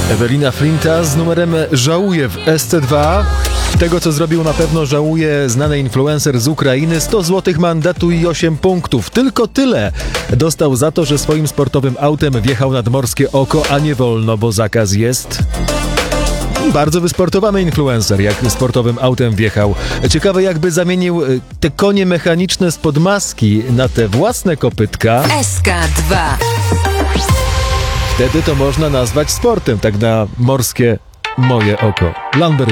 Ewelina Flinta z numerem Żałuję w SC2. Tego, co zrobił, na pewno żałuje znany influencer z Ukrainy. 100 zł mandatu i 8 punktów. Tylko tyle dostał za to, że swoim sportowym autem wjechał nad Morskie Oko, a nie wolno, bo zakaz jest. Bardzo wysportowany influencer, jak sportowym autem wjechał. Ciekawe, jakby zamienił te konie mechaniczne spod maski na te własne kopytka. SK2. Wtedy to można nazwać sportem, tak na morskie moje oko. Lambery.